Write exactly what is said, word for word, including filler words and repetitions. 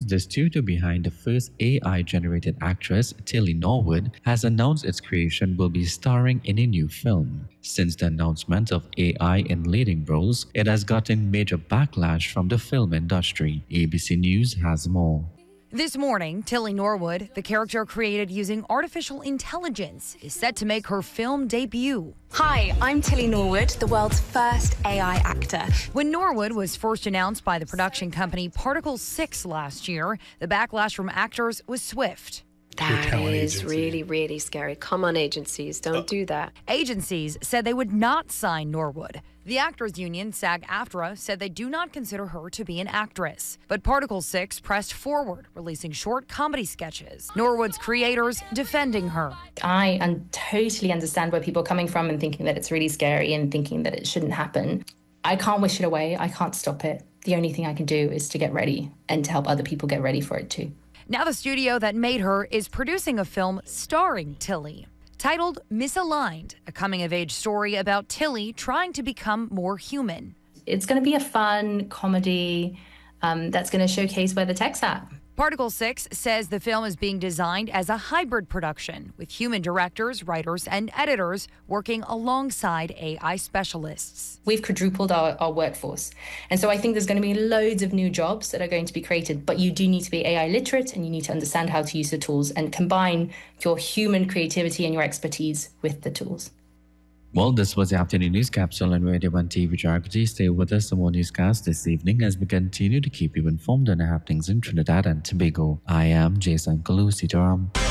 the studio behind the first A I-generated actress, Tilly Norwood, has announced its creation will be starring in a new film. Since the announcement of A I in leading roles, it has gotten major backlash from the film industry. A B C News has more. This morning, Tilly Norwood, the character created using artificial intelligence, is set to make her film debut. Hi, I'm Tilly Norwood, the world's first A I actor. When Norwood was first announced by the production company Particle six last year, the backlash from actors was swift. That is really, really scary. Come on, agencies, don't do that. Agencies said they would not sign Norwood. The actors union, SAG-AFTRA, said they do not consider her to be an actress. But Particle six pressed forward, releasing short comedy sketches. Norwood's creators defending her. I un- totally understand where people are coming from and thinking that it's really scary and thinking that it shouldn't happen. I can't wish it away. I can't stop it. The only thing I can do is to get ready and to help other people get ready for it too. Now the studio that made her is producing a film starring Tilly. Titled Misaligned, a coming-of-age story about Tilly trying to become more human. It's going to be a fun comedy um, that's going to showcase where the tech's at. Particle six says the film is being designed as a hybrid production, with human directors, writers, and editors working alongside A I specialists. We've quadrupled our, our workforce. And so I think there's going to be loads of new jobs that are going to be created, but you do need to be A I literate and you need to understand how to use the tools and combine your human creativity and your expertise with the tools. Well, this was the afternoon news capsule on Radio one T V Geography. Stay with us for more newscasts this evening as we continue to keep you informed on the happenings in Trinidad and Tobago. I am Jason Kalu Sitaram.